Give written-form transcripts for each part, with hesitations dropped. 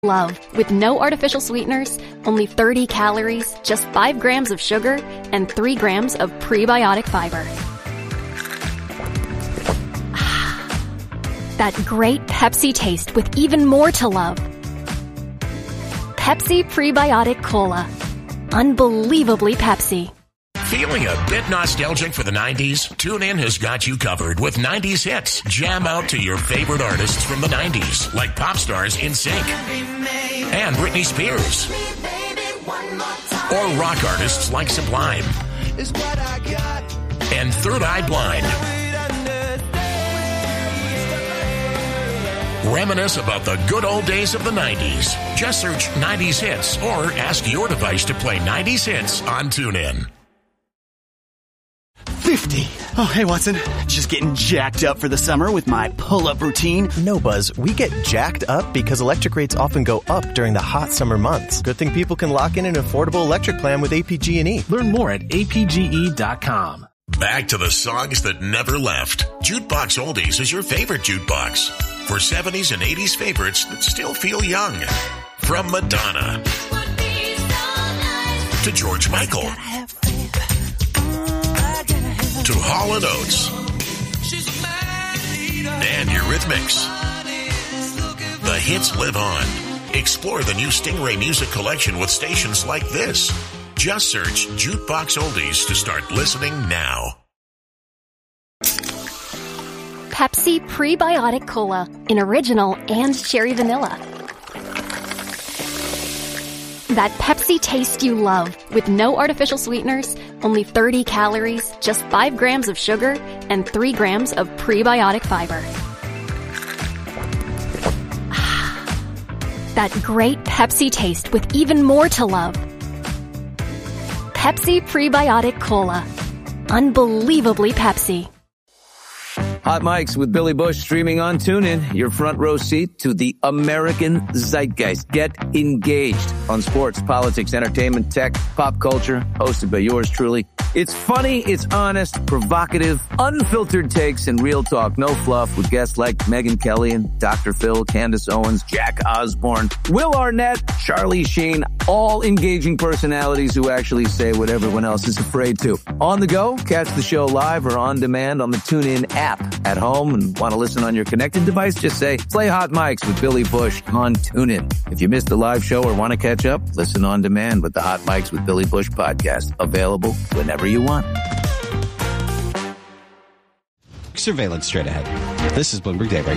Love, with no artificial sweeteners, only 30 calories, just 5 grams of sugar, and 3 grams of prebiotic fiber. That great Pepsi taste with even more to love. Pepsi Prebiotic Cola. Unbelievably Pepsi. Feeling a bit nostalgic for the 90s? TuneIn has got you covered with 90s hits. Jam out to your favorite artists from the 90s, like pop stars NSYNC and Britney Spears. Or rock artists like Sublime and Third Eye Blind. Reminisce about the good old days of the 90s. Just search 90s hits or ask your device to play 90s hits on TuneIn. 50. Oh, hey, Watson. Just getting jacked up for the summer with my pull-up routine. No, Buzz. We get jacked up because electric rates often go up during the hot summer months. Good thing people can lock in an affordable electric plan with APG&E. Learn more at apge.com. Back to the songs that never left. Jukebox Oldies is your favorite jukebox. For 70s and 80s favorites that still feel young. From Madonna to George Michael to Hall & Oates and Eurythmics. The hits live on. Explore the new Stingray Music Collection with stations like this. Just search Jukebox Oldies to start listening now. Pepsi Prebiotic Cola in original and cherry vanilla. That Pepsi taste you love, with no artificial sweeteners, only 30 calories, just 5 grams of sugar, and 3 grams of prebiotic fiber. That great Pepsi taste with even more to love. Pepsi Prebiotic Cola. Unbelievably Pepsi. Hot Mics with Billy Bush streaming on TuneIn. Your front row seat to the American zeitgeist. Get engaged on sports, politics, entertainment, tech, pop culture. Hosted by yours truly. It's funny, it's honest, provocative, unfiltered takes, and real talk. No fluff with guests like Megyn Kelly and Dr. Phil, Candace Owens, Jack Osborne, Will Arnett, Charlie Sheen. All engaging personalities who actually say what everyone else is afraid to. On the go, catch the show live or on demand on the TuneIn app. At home and want to listen on your connected device, just say, play Hot Mics with Billy Bush on TuneIn. If you missed the live show or want to catch up, listen on demand with the Hot Mics with Billy Bush podcast. Available whenever you want. Surveillance straight ahead. This is Bloomberg Daybreak.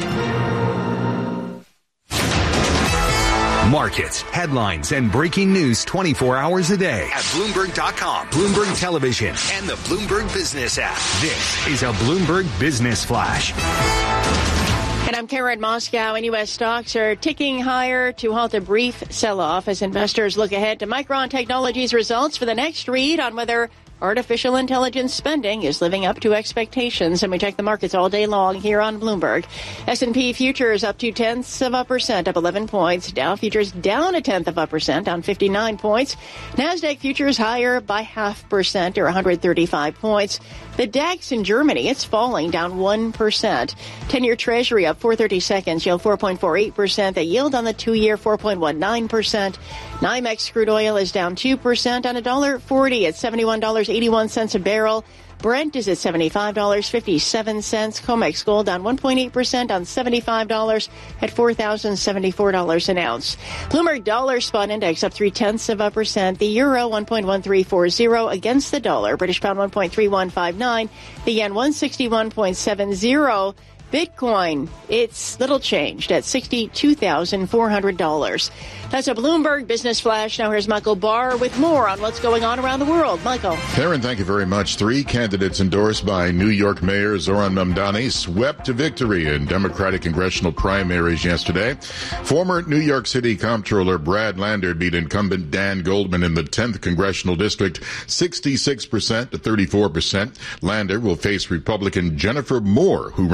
Markets, headlines, and breaking news 24 hours a day at Bloomberg.com, Bloomberg Television, and the Bloomberg Business app. This is a Bloomberg Business Flash. And I'm Karen Moscow, and U.S. stocks are ticking higher to halt a brief sell-off as investors look ahead to Micron Technology's results for the next read on whether artificial intelligence spending is living up to expectations. And we check the markets all day long here on Bloomberg. S&P futures up 0.2%, up 11 points. Dow futures down 0.1%, down 59 points. NASDAQ futures higher by 0.5% or 135 points. The DAX in Germany, it's falling, down 1%. 10-year Treasury up 4/32, yield 4.48%. The yield on the 2-year 4.19%. NYMEX crude oil is down 2% on $1.40 at $71.81 a barrel. Brent is at $75.57. COMEX gold down 1.8% on $75 at $4,074 an ounce. Bloomberg dollar spot index up 0.3%. The euro 1.1340 against the dollar. British pound 1.3159. The yen 161.70. Bitcoin, it's little changed at $62,400. That's a Bloomberg Business Flash. Now here's Michael Barr with more on what's going on around the world. Michael. Karen, thank you very much. 3 candidates endorsed by New York Mayor Zohran Mamdani swept to victory in Democratic congressional primaries yesterday. Former New York City Comptroller Brad Lander beat incumbent Dan Goldman in the 10th Congressional District 66% to 34%. Lander will face Republican Jennifer Moore, who ran uncontested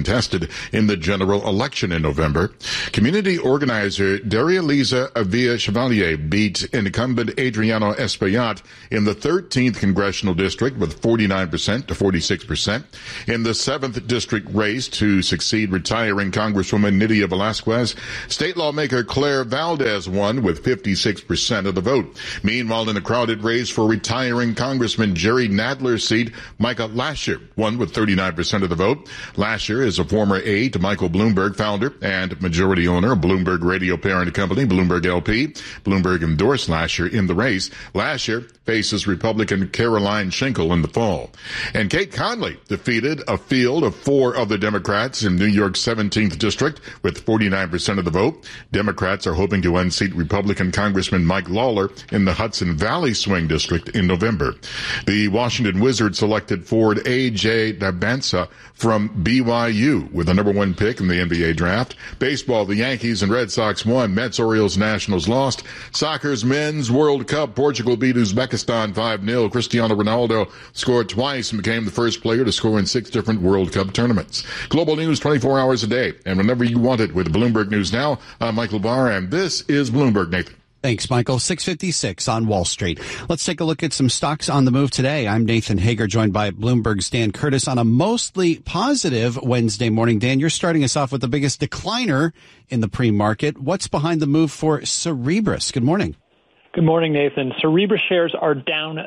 contested in the general election in November. Community organizer Daria-Liza Avia Chevalier beat incumbent Adriano Espaillat in the 13th congressional district with 49% to 46%. In the 7th district race to succeed retiring Congresswoman Nydia Velázquez, state lawmaker Claire Valdez won with 56% of the vote. Meanwhile, in the crowded race for retiring Congressman Jerry Nadler's seat, Micah Lasher won with 39% of the vote. Lasher is a former aide to Michael Bloomberg, founder and majority owner of Bloomberg radio parent company, Bloomberg LP. Bloomberg endorsed Lasher in the race. Lasher faces Republican Caroline Schinkel in the fall. And Kate Conley defeated a field of 4 other Democrats in New York's 17th district with 49% of the vote. Democrats are hoping to unseat Republican Congressman Mike Lawler in the Hudson Valley swing district in November. The Washington Wizards selected forward A.J. Dabansa from BYU with the number 1 pick in the NBA draft. Baseball, the Yankees and Red Sox won. Mets, Orioles, Nationals lost. Soccer's Men's World Cup, Portugal beat Uzbekistan 5-0. Cristiano Ronaldo scored twice and became the first player to score in 6 different World Cup tournaments. Global news 24 hours a day and whenever you want it with Bloomberg News Now. I'm Michael Barr, and this is Bloomberg. Nathan. Thanks, Michael. 6:56 on Wall Street. Let's take a look at some stocks on the move today. I'm Nathan Hager, joined by Bloomberg's Dan Curtis on a mostly positive Wednesday morning. Dan, you're starting us off with the biggest decliner in the pre-market. What's behind the move for Cerebras? Good morning. Good morning, Nathan. Cerebras shares are down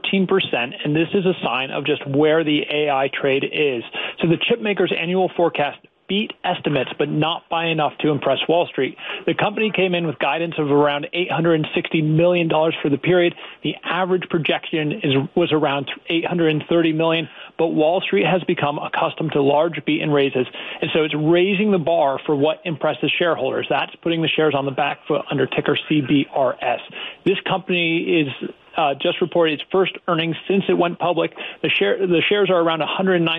13%, and this is a sign of just where the AI trade is. So the chip maker's annual forecast beat estimates, but not by enough to impress Wall Street. The company came in with guidance of around $860 million for the period. The average projection was around $830 million, but Wall Street has become accustomed to large beat and raises, and so it's raising the bar for what impresses shareholders. That's putting the shares on the back foot under ticker CBRS. This company is just reported its first earnings since it went public. The shares are around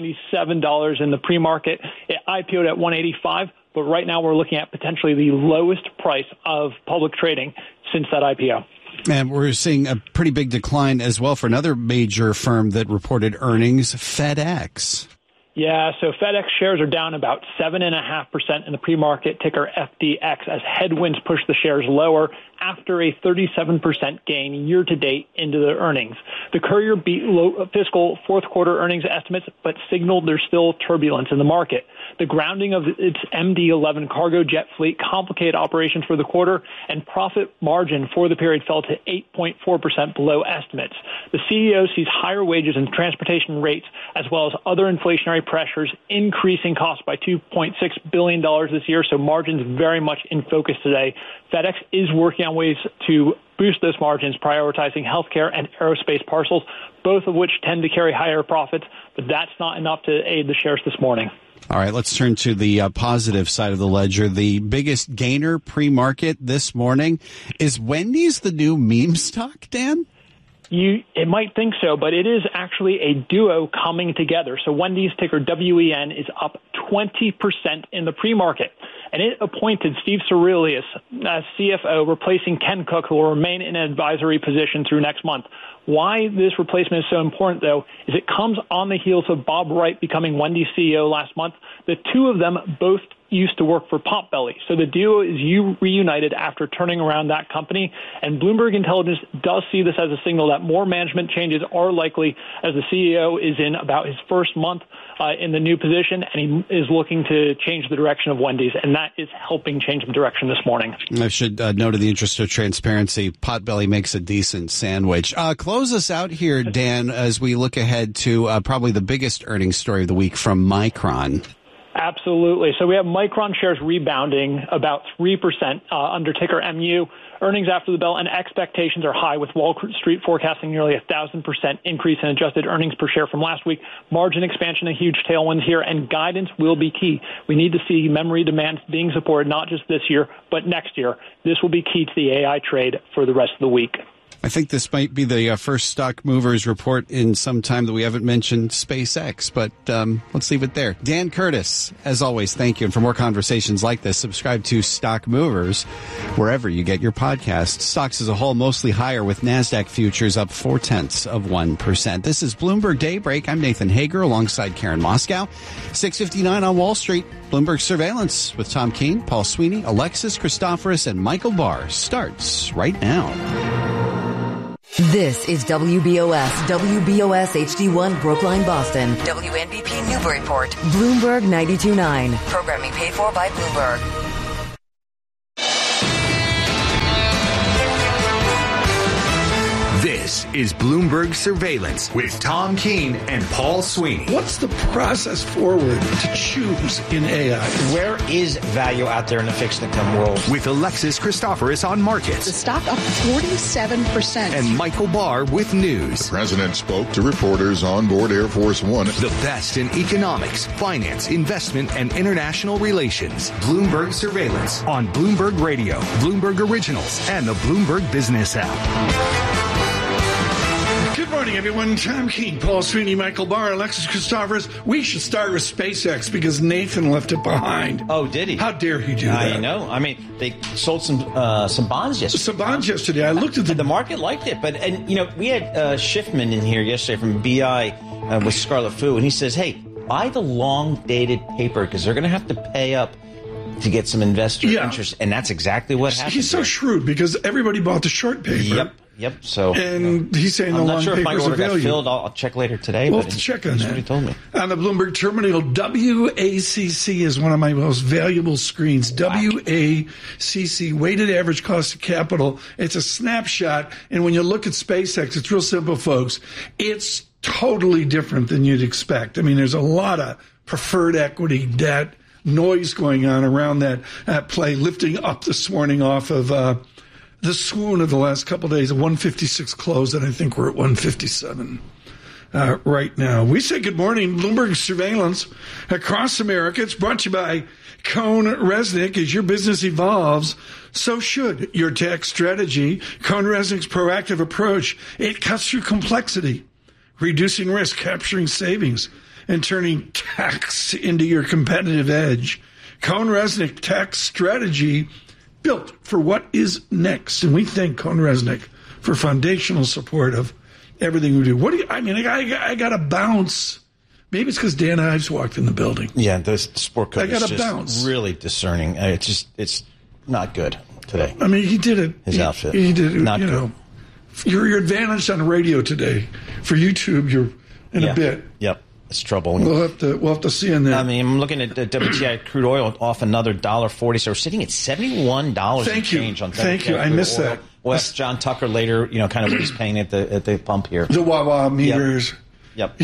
$197 in the pre-market. It IPO'd at $185, but right now we're looking at potentially the lowest price of public trading since that IPO. And we're seeing a pretty big decline as well for another major firm that reported earnings, FedEx. Yeah, so FedEx shares are down about 7.5% in the pre-market, ticker FDX, as headwinds push the shares lower after a 37% gain year-to-date into the earnings. The courier beat fiscal fourth quarter earnings estimates, but signaled there's still turbulence in the market. The grounding of its MD-11 cargo jet fleet complicated operations for the quarter, and profit margin for the period fell to 8.4% below estimates. The CEO sees higher wages and transportation rates, as well as other inflationary pressures, increasing costs by $2.6 billion this year, so margins very much in focus today. FedEx is working on ways to boost those margins, prioritizing healthcare and aerospace parcels, both of which tend to carry higher profits, but that's not enough to aid the shares this morning. All right, let's turn to the positive side of the ledger. The biggest gainer pre-market this morning. Is Wendy's the new meme stock, Dan? It might think so, but it is actually a duo coming together. So Wendy's, ticker WEN, is up 20% in the pre-market. And it appointed Steve Cirulis as CFO, replacing Ken Cook, who will remain in an advisory position through next month. Why this replacement is so important, though, is it comes on the heels of Bob Wright becoming Wendy's CEO last month. The two of them both used to work for Potbelly. So the duo is reunited after turning around that company. And Bloomberg Intelligence does see this as a signal that more management changes are likely as the CEO is in about his first month in the new position, and he is looking to change the direction of Wendy's, and that is helping change the direction this morning. I should note, in the interest of transparency, Potbelly makes a decent sandwich. Close us out here, Dan, as we look ahead to probably the biggest earnings story of the week from Micron. Absolutely. So we have Micron shares rebounding about 3% under ticker MU. Earnings after the bell and expectations are high, with Wall Street forecasting nearly 1,000% increase in adjusted earnings per share from last week. Margin expansion, a huge tailwind here, and guidance will be key. We need to see memory demand being supported not just this year, but next year. This will be key to the AI trade for the rest of the week. I think this might be the first stock movers report in some time that we haven't mentioned SpaceX, but let's leave it there. Dan Curtis, as always, thank you. And for more conversations like this, subscribe to Stock Movers wherever you get your podcasts. Stocks as a whole mostly higher, with NASDAQ futures up 0.4%. This is Bloomberg Daybreak. I'm Nathan Hager alongside Karen Moscow. 6:59 on Wall Street. Bloomberg Surveillance with Tom Keene, Paul Sweeney, Alexis Christoforous, and Michael Barr starts right now. This is WBOS HD1 Brookline, Boston. WNBP Newburyport. Bloomberg 92.9. Programming paid for by Bloomberg. This is Bloomberg Surveillance with Tom Keene and Paul Sweeney. What's the process forward to choose in AI? Where is value out there in the fixed income world? With Alexis Christoforous on markets. The stock up 47%. And Michael Barr with news. The president spoke to reporters on board Air Force One. The best in economics, finance, investment, and international relations. Bloomberg Surveillance on Bloomberg Radio, Bloomberg Originals, and the Bloomberg Business app. Good morning, everyone. Tom Keene, Paul Sweeney, Michael Barr, Alexis Christoforous. We should start with SpaceX because Nathan left it behind. Oh, did he? How dare he do that? I know. I mean, they sold some bonds yesterday. Some bonds yesterday. I looked at the market liked it, but we had Schiffman in here yesterday from BI with Scarlet Fu, and he says, "Hey, buy the long-dated paper because they're going to have to pay up to get some investor interest," and that's exactly what happened. He's so shrewd because everybody bought the short paper. Yep. So, and he's saying the long paper's available. I'm not sure if my order got filled. I'll check later today. We'll have to check on that. That's what he told me. On the Bloomberg Terminal, WACC is one of my most valuable screens. WACC, weighted average cost of capital. It's a snapshot. And when you look at SpaceX, it's real simple, folks. It's totally different than you'd expect. I mean, there's a lot of preferred equity, debt, noise going on around that play, lifting up this morning off of the swoon of the last couple of days, a 156 close, and I think we're at 157 right now. We say good morning, Bloomberg Surveillance across America. It's brought to you by CohnReznick. As your business evolves, so should your tax strategy. CohnReznick's proactive approach, it cuts through complexity, reducing risk, capturing savings, and turning tax into your competitive edge. CohnReznick tax strategy built for what is next. And we thank CohnReznick for foundational support of everything we do. I got to bounce. Maybe it's because Dan Ives walked in the building. Yeah, the sport coach is just bounce. Really discerning. It's not good today. I mean, he did it. His outfit. He did it. Not good. You're advantaged on radio today. For YouTube, you're in a bit. Yep. It's trouble. We'll have to see in there. I mean, I'm looking at WTI crude oil off another $1.40, so we're sitting at $71 and change on WTI. Thank you. I missed oil. that. We'll ask John Tucker later, kind of what he's paying at the pump here. The Wawa meters. Yep.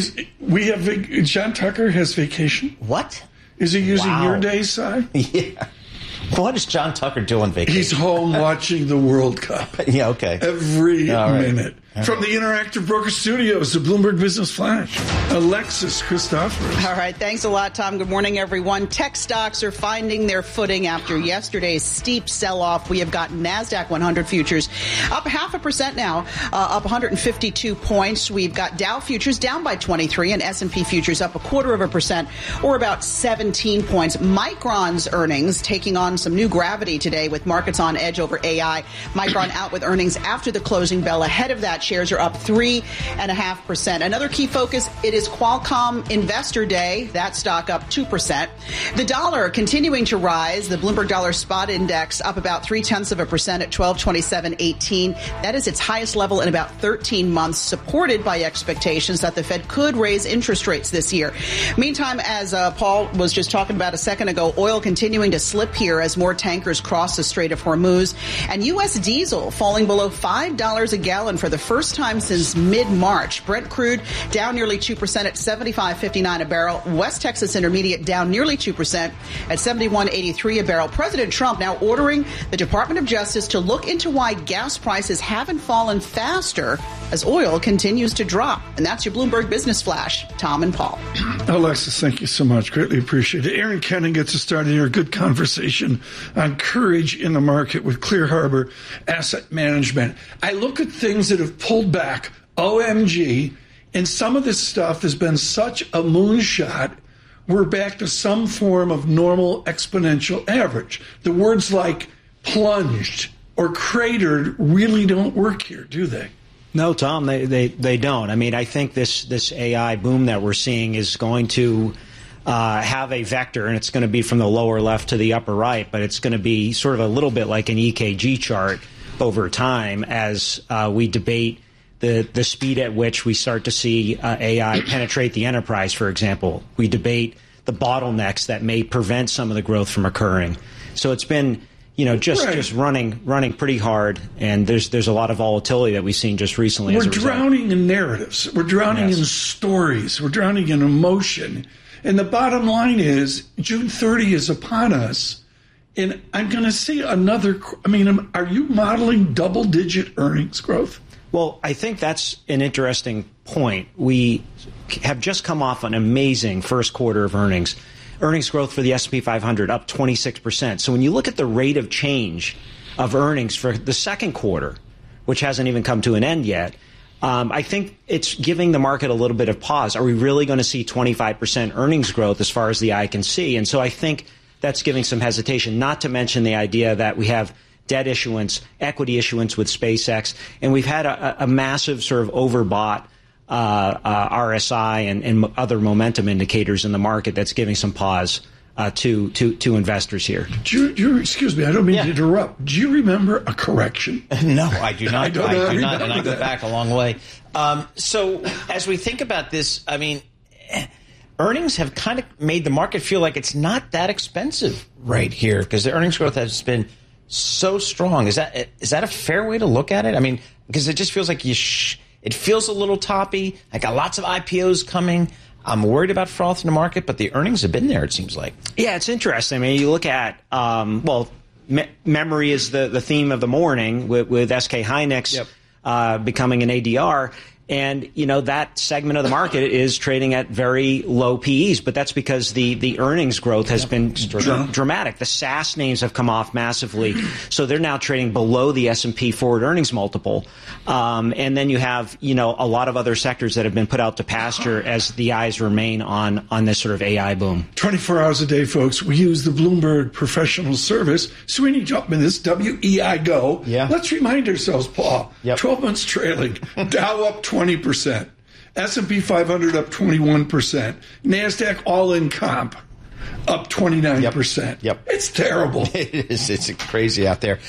John Tucker has vacation. What? Is he using your day, Si? Yeah. What is John Tucker doing vacation? He's home watching the World Cup. Yeah, okay. Every minute. From the Interactive Broker Studios, the Bloomberg Business Flash, Alexis Christoforous. All right, thanks a lot, Tom. Good morning, everyone. Tech stocks are finding their footing after yesterday's steep sell-off. We have got NASDAQ 100 futures up 0.5% now, up 152 points. We've got Dow futures down by 23 and S&P futures up 0.25% or about 17 points. Micron's earnings taking on some new gravity today with markets on edge over AI. Micron out with earnings after the closing bell. Ahead of that, shares are up 3.5%. Another key focus, it is Qualcomm Investor Day. That stock up 2%. The dollar continuing to rise. The Bloomberg Dollar Spot Index up about 0.3% at 1227.18. That is its highest level in about 13 months, supported by expectations that the Fed could raise interest rates this year. Meantime, as Paul was just talking about a second ago, oil continuing to slip here as more tankers cross the Strait of Hormuz. And U.S. diesel falling below $5 a gallon for the first time since mid-March. Brent crude down nearly 2% at $75.59 a barrel. West Texas Intermediate down nearly 2% at $71.83 a barrel. President Trump now ordering the Department of Justice to look into why gas prices haven't fallen faster as oil continues to drop. And that's your Bloomberg Business Flash. Tom and Paul. Alexis, thank you so much. Greatly appreciate it. Aaron Kennan gets us started here. Good conversation on courage in the market with Clear Harbor Asset Management. I look at things that have pulled back, OMG, and some of this stuff has been such a moonshot. We're back to some form of normal exponential average. The words like plunged or cratered really don't work here, do they? No, Tom, they don't. I mean, I think this AI boom that we're seeing is going to have a vector, and it's going to be from the lower left to the upper right, but it's going to be sort of a little bit like an EKG chart over time as we debate the speed at which we start to see AI penetrate the enterprise, for example. We debate the bottlenecks that may prevent some of the growth from occurring. So it's been, just running pretty hard, and there's a lot of volatility that we've seen just recently. We're drowning in narratives. We're drowning in stories. We're drowning in emotion. And the bottom line is June 30 is upon us, and I'm going to see another. I mean, are you modeling double-digit earnings growth? Well, I think that's an interesting point. We have just come off an amazing first quarter of earnings. Earnings growth for the S&P 500 up 26%. So when you look at the rate of change of earnings for the second quarter, which hasn't even come to an end yet, I think it's giving the market a little bit of pause. Are we really going to see 25% earnings growth as far as the eye can see? And so I think that's giving some hesitation, not to mention the idea that we have debt issuance, equity issuance with SpaceX, and we've had a massive sort of overbought RSI and other momentum indicators in the market that's giving some pause to investors here. Excuse me, I don't mean to interrupt. Do you remember a correction? No, I do not. I do not, and I go back a long way. So as we think about this, I mean, earnings have kind of made the market feel like it's not that expensive right here because the earnings growth has been so strong. Is that a fair way to look at it? I mean, because it just feels like it feels a little toppy. I got lots of IPOs coming. I'm worried about froth in the market, but the earnings have been there, it seems like. Yeah, it's interesting. I mean, you look at, memory is the theme of the morning with SK Hynix becoming an ADR. And, that segment of the market is trading at very low PEs, but that's because the earnings growth has been dramatic. The SaaS names have come off massively, so they're now trading below the S&P forward earnings multiple. And then you have, a lot of other sectors that have been put out to pasture as the eyes remain on this sort of AI boom. 24 hours a day, folks. We use the Bloomberg Professional Service. Sweeney Jumpman, this WEI Go. Yeah. Let's remind ourselves, Paul, 12 months trailing, Dow up 20%, S&P 500 up 21%, NASDAQ all-in comp up 29%. Yep. It's terrible. It is. It's crazy out there.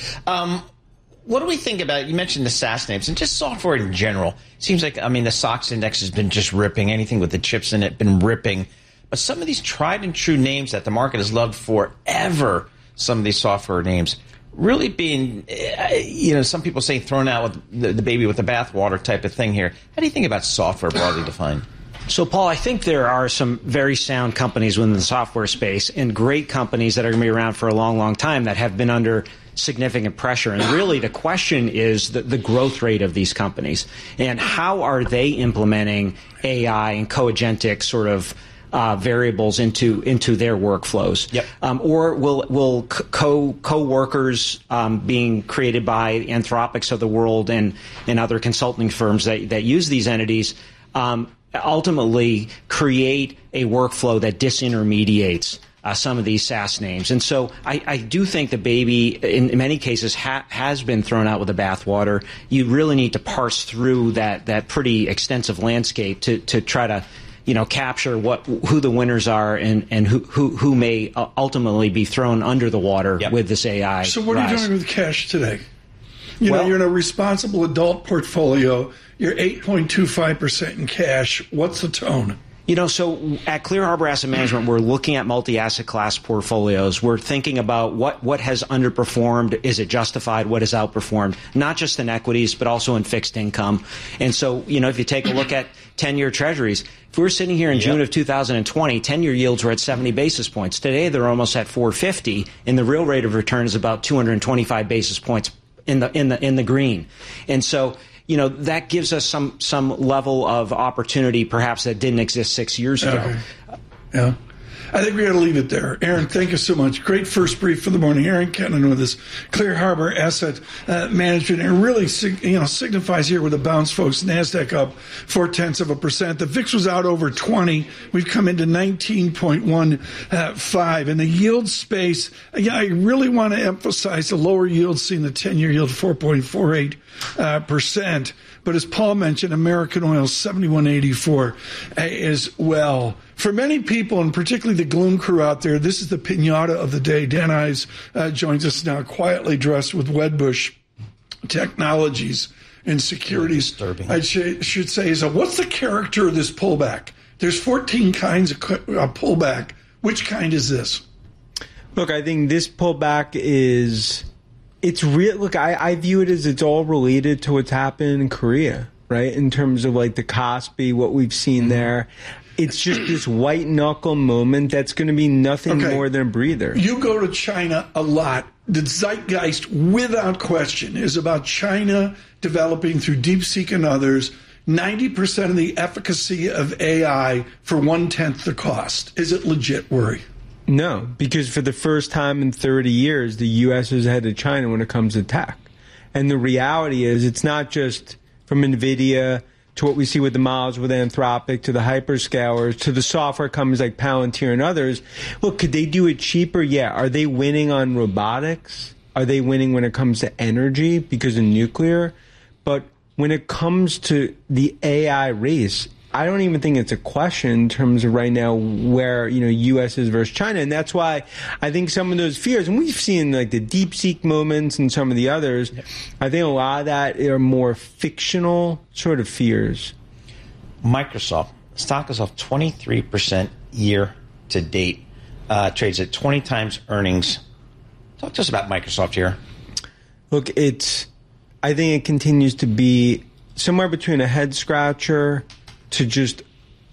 What do we think about, you mentioned the SaaS names and just software in general. Seems like, the SOX index has been just ripping. Anything with the chips in it been ripping. But some of these tried and true names that the market has loved forever, some of these software names, really being, some people say thrown out with the baby with the bathwater type of thing here. How do you think about software broadly defined? So, Paul, I think there are some very sound companies within the software space and great companies that are going to be around for a long, long time that have been under significant pressure. And really the question is the growth rate of these companies and how are they implementing AI and coagentic sort of variables into their workflows. Yep. Or will co-workers being created by Anthropics of the world and other consulting firms that use these entities ultimately create a workflow that disintermediates some of these SaaS names. And so I do think the baby, in many cases, has been thrown out with the bathwater. You really need to parse through that pretty extensive landscape to try to capture who the winners are and who may ultimately be thrown under the water with this AI. So what are you doing with cash today? You're in a responsible adult portfolio. You're 8.25% in cash. What's the tone? So at Clear Harbor Asset Management, we're looking at multi-asset class portfolios. We're thinking about what has underperformed. Is it justified? What has outperformed? Not just in equities, but also in fixed income. And so, if you take a look at 10-year treasuries, if we were sitting here in June of 2020, 10-year yields were at 70 basis points. Today, they're almost at 450, and the real rate of return is about 225 basis points in the green. And so, that gives us some level of opportunity, perhaps that didn't exist 6 years ago. Okay. Yeah. I think we got to leave it there. Aaron, thank you so much. Great first brief for the morning. Aaron Kennan with us, Clear Harbor Asset Management. It really signifies here with the bounce, folks. NASDAQ up 0.4%. The VIX was out over 20. We've come into 19.15. In the yield space, I really want to emphasize the lower yield, seeing the 10-year yield 4.48%. But as Paul mentioned, American oil 71.84 as well. For many people, and particularly the gloom crew out there, this is the piñata of the day. Dan Ives joins us now, quietly dressed with Wedbush Technologies and Securities. I should say, what's the character of this pullback? There's 14 kinds of pullback. Which kind is this? Look, I think this pullback is... It's real. Look, I view it as it's all related to what's happened in Korea, right? In terms of like the Kospi, what we've seen there. It's just this white knuckle moment that's going to be nothing more than a breather. You go to China a lot. The zeitgeist, without question, is about China developing through DeepSeek and others 90% of the efficacy of AI for 1/10 the cost. Is it legit worry? No, because for the first time in 30 years, the U.S. is ahead of China when it comes to tech. And the reality is it's not just from NVIDIA to what we see with the models with Anthropic to the hyperscalers to the software companies like Palantir and others. Look, could they do it cheaper? Yeah. Are they winning on robotics? Are they winning when it comes to energy because of nuclear? But when it comes to the AI race, I don't even think it's a question in terms of right now where, U.S. is versus China. And that's why I think some of those fears, and we've seen like the DeepSeek moments and some of the others, I think a lot of that are more fictional sort of fears. Microsoft, stock is off 23% year to date, trades at 20 times earnings. Talk to us about Microsoft here. Look, I think it continues to be somewhere between a head scratcher to just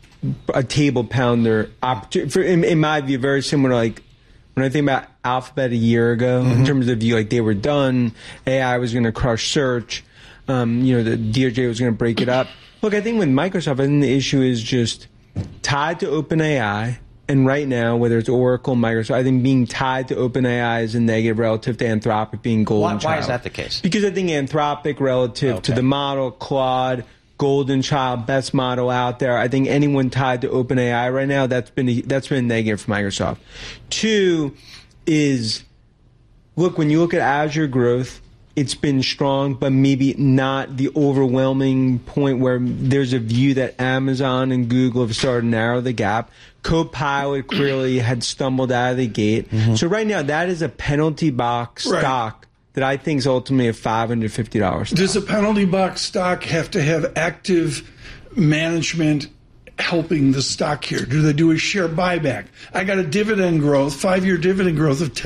a table pounder in my view, very similar to like when I think about Alphabet a year ago, in terms of view, like they were done, AI was going to crush search, the DOJ was going to break it up. Look, I think with Microsoft, I think the issue is just tied to OpenAI, and right now, whether it's Oracle, Microsoft, I think being tied to OpenAI is a negative relative to Anthropic being golden child. Why is that the case? Because I think Anthropic relative to the model, Claude, golden child, best model out there. I think anyone tied to OpenAI right now, that's been negative for Microsoft. Two is, look, when you look at Azure growth, it's been strong, but maybe not the overwhelming point where there's a view that Amazon and Google have started to narrow the gap. Copilot clearly had stumbled out of the gate. So right now, that is a penalty box stock that I think is ultimately a $550 stock. Does a penalty box stock have to have active management helping the stock here? Do they do a share buyback? I got a dividend growth, 5-year dividend growth of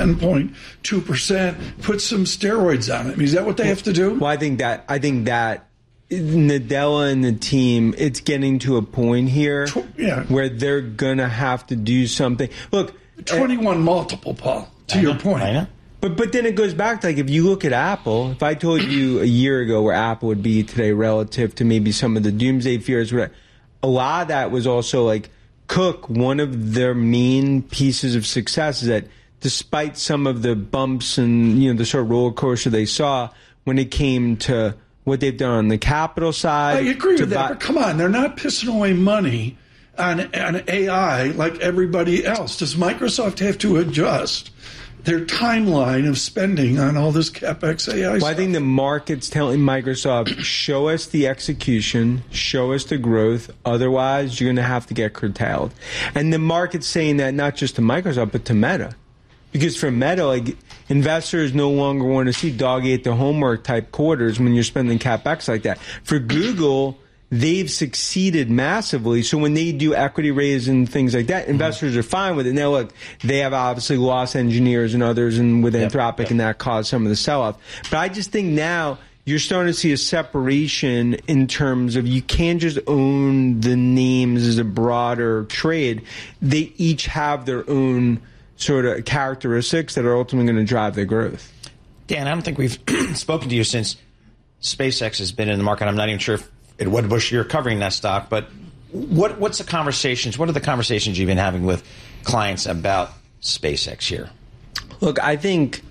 10.2%. Put some steroids on it. I mean, is that what they have to do? Well, I think that Nadella and the team, it's getting to a point here where they're going to have to do something. Look, 21 multiple, Paul, to your point. I know. But then it goes back to, like, if you look at Apple, if I told you a year ago where Apple would be today relative to maybe some of the doomsday fears, a lot of that was also like Cook, one of their main pieces of success is that despite some of the bumps and, the sort of roller coaster they saw when it came to what they've done on the capital side. I agree with that, but come on, they're not pissing away money on AI like everybody else. Does Microsoft have to adjust their timeline of spending on all this CapEx AI stuff? I think the market's telling Microsoft, show us the execution, show us the growth, otherwise you're going to have to get curtailed. And the market's saying that not just to Microsoft, but to Meta. Because for Meta, like, investors no longer want to see dog ate the homework type quarters when you're spending CapEx like that. For Google, they've succeeded massively. So when they do equity raise and things like that, investors are fine with it. Now, look, they have obviously lost engineers and others and with Anthropic, and that caused some of the sell-off. But I just think now you're starting to see a separation in terms of you can't just own the names as a broader trade. They each have their own sort of characteristics that are ultimately going to drive their growth. Dan, I don't think we've spoken to you since SpaceX has been in the market. I'm not even sure if at Wedbush you're covering that stock, but what's the conversations? What are the conversations you've been having with clients about SpaceX here? Look, I think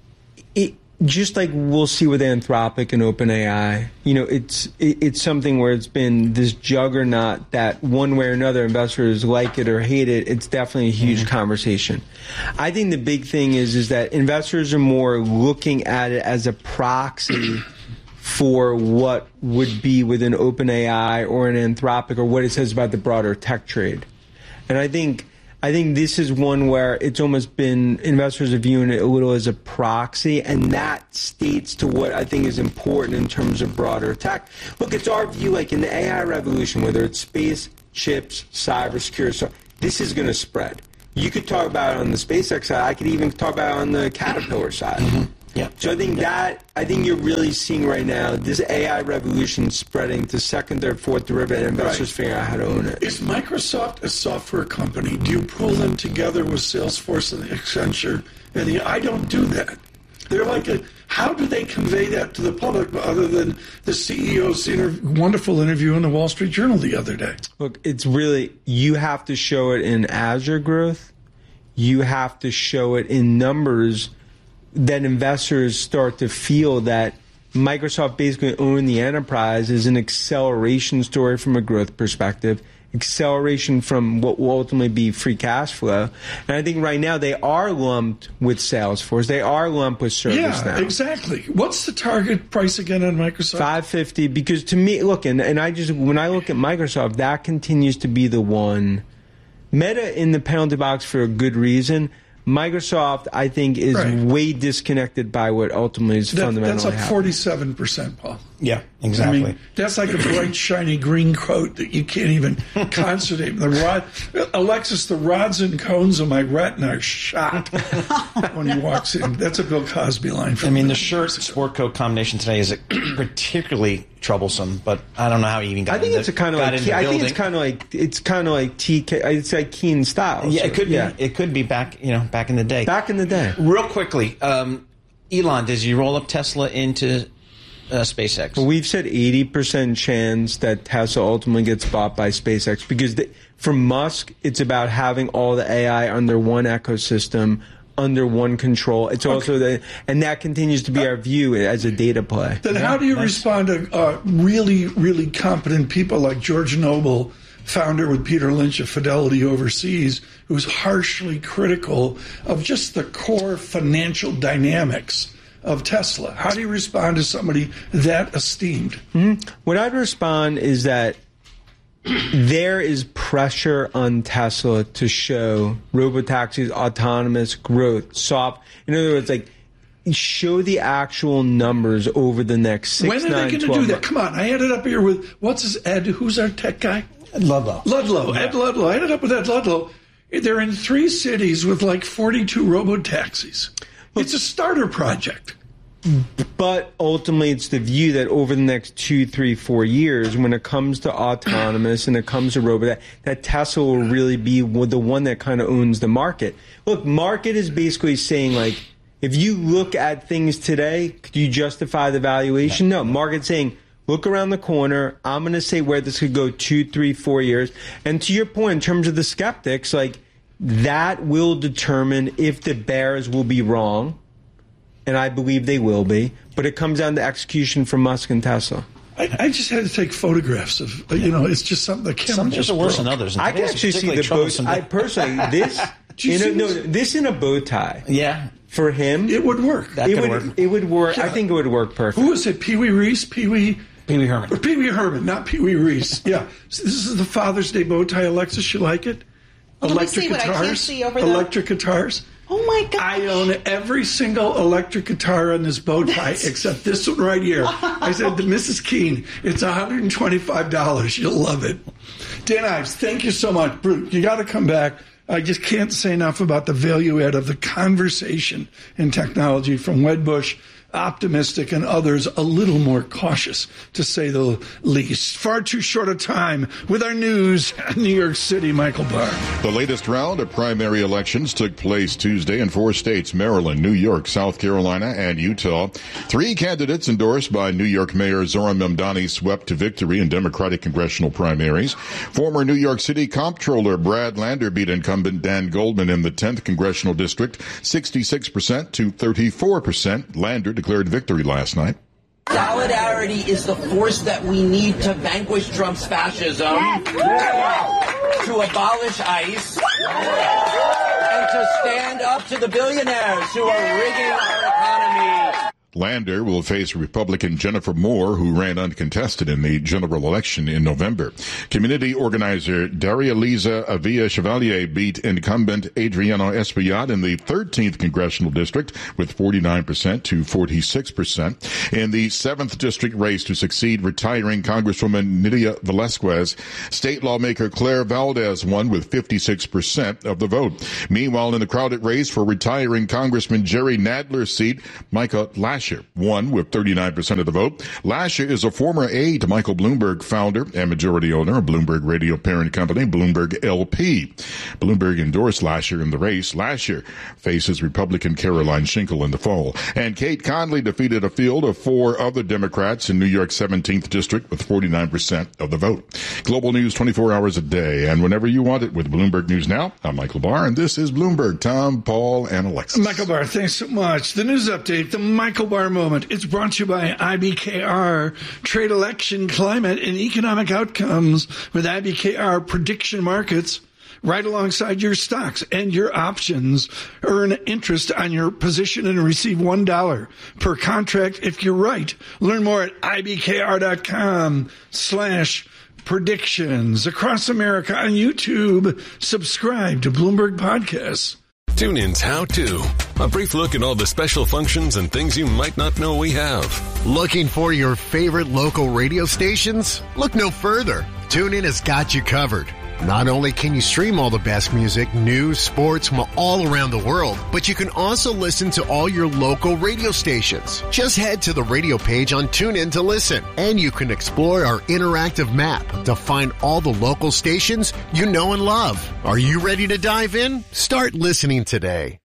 just like we'll see with Anthropic and OpenAI, it's something where it's been this juggernaut that one way or another investors like it or hate it. It's definitely a huge conversation. I think the big thing is that investors are more looking at it as a proxy for what would be within OpenAI or an Anthropic or what it says about the broader tech trade. And I think this is one where it's almost been investors are viewing it a little as a proxy, and that states to what I think is important in terms of broader tech. Look, it's our view, like in the AI revolution, whether it's space, chips, cybersecurity, so this is going to spread. You could talk about it on the SpaceX side. I could even talk about it on the Caterpillar side. Mm-hmm. Yeah. So I think you're really seeing right now this AI revolution spreading to second, third, fourth derivative, and investors figuring out how to own it. Is Microsoft a software company? Do you pull them together with Salesforce and Accenture? And I don't do that. They're like how do they convey that to the public other than the CEO's wonderful interview in the Wall Street Journal the other day? Look, it's really, you have to show it in Azure growth. You have to show it in numbers that investors start to feel that Microsoft basically owning the enterprise is an acceleration story from a growth perspective, acceleration from what will ultimately be free cash flow. And I think right now they are lumped with Salesforce. They are lumped with ServiceNow. Yeah, exactly. What's the target price again on Microsoft? $550. Because to me, look, and I just, when I look at Microsoft, that continues to be the one. Meta in the penalty box for a good reason. Microsoft, I think, is way disconnected by what ultimately is fundamentally happening. That's up 47%, Paul. Yeah, exactly. I mean, that's like a bright, shiny green coat that you can't even concentrate. Alexis, the rods and cones of my retina are shot when he walks in. That's a Bill Cosby line. I mean, the shirt sport coat combination today is particularly troublesome, but I don't know how he even got. I think it's kind of like TK. It's like Keen style. Yeah, it could be. Yeah. It could be back in the day. Back in the day. Real quickly, Elon, does he roll up Tesla into SpaceX? Well, we've said 80% chance that Tesla ultimately gets bought by SpaceX because for Musk, it's about having all the AI under one ecosystem, under one control. It's also and that continues to be our view as a data play. Then how do you respond to really, really competent people like George Noble, founder with Peter Lynch of Fidelity Overseas, who's harshly critical of just the core financial dynamics of Tesla? How do you respond to somebody that esteemed? Mm-hmm. What I'd respond is that there is pressure on Tesla to show robotaxis, autonomous growth, soft. In other words, like show the actual numbers over the next 6, 9, 12 months. When are they going to do that? Come on, I ended up here with Ed? Who's our tech guy? Ludlow. Yeah. Ed Ludlow. I ended up with Ed Ludlow. They're in 3 cities with like 42 robotaxis. It's a starter project. But ultimately, it's the view that over the next 2, 3, 4 years, when it comes to autonomous and it comes to robot, that Tesla will really be the one that kind of owns the market. Look, market is basically saying, like, if you look at things today, could you justify the valuation? No. Market's saying, look around the corner. I'm going to say where this could go 2, 3, 4 years. And to your point, in terms of the skeptics, like, that will determine if the bears will be wrong. And I believe they will be, but it comes down to execution from Musk and Tesla. I just had to take photographs of, it's just something the camera some just are worse broke. than others. I can actually see the bow. I personally, this in a bow tie. Yeah. For him, it would work. It would work. Yeah. I think it would work perfect. Who is it? Pee Wee Reese? Pee Wee Herman. Or Pee Wee Herman, not Pee Wee Reese. Yeah. So this is the Father's Day bow tie. Alexis, you like it? Electric guitars. Electric guitars. Oh my God! I own every single electric guitar on this bow tie except this one right here. I said to Mrs. Keene, it's $125. You'll love it. Dan Ives, thank you so much. Brute, you got to come back. I just can't say enough about the value add of the conversation in technology from Wedbush. optimistic and others a little more cautious, to say the least. Far too short a time with our news in New York City, Michael Barr. The latest round of primary elections took place Tuesday in 4 states, Maryland, New York, South Carolina, and Utah. 3 candidates endorsed by New York Mayor Zohran Mamdani swept to victory in Democratic congressional primaries. Former New York City Comptroller Brad Lander beat incumbent Dan Goldman in the 10th congressional district, 66% to 34%. Lander declared victory last night. Solidarity is the force that we need to vanquish Trump's fascism, to abolish ICE, and to stand up to the billionaires who are rigging our economy. Lander will face Republican Jennifer Moore, who ran uncontested in the general election in November. Community organizer Daria-Liza Avila Chevalier beat incumbent Adriano Espaillat in the 13th congressional district with 49% to 46%. In the 7th district race to succeed retiring Congresswoman Nydia Velázquez, state lawmaker Claire Valdez won with 56% of the vote. Meanwhile, in the crowded race for retiring Congressman Jerry Nadler's seat, Micah Lasher won with 39% of the vote. Lasher is a former aide to Michael Bloomberg, founder and majority owner of Bloomberg Radio parent company, Bloomberg LP. Bloomberg endorsed Lasher in the race. Lasher faces Republican Caroline Schinkel in the fall. And Kate Conley defeated a field of 4 other Democrats in New York's 17th district with 49% of the vote. Global news 24 hours a day and whenever you want it with Bloomberg News Now. I'm Michael Barr, and this is Bloomberg. Tom, Paul, and Alexis. Michael Barr, thanks so much. The news update, the Michael Barr moment. It's brought to you by IBKR, trade, election, climate, and economic outcomes with IBKR prediction markets. Right alongside your stocks and your options. Earn interest on your position and receive $1 per contract if you're right. Learn more at ibkr.com/predictions. Across America on YouTube, subscribe to Bloomberg Podcasts. TuneIn's How To. A brief look at all the special functions and things you might not know we have. Looking for your favorite local radio stations? Look no further. TuneIn has got you covered. Not only can you stream all the best music, news, sports from all around the world, but you can also listen to all your local radio stations. Just head to the radio page on TuneIn to listen, and you can explore our interactive map to find all the local stations you know and love. Are you ready to dive in? Start listening today.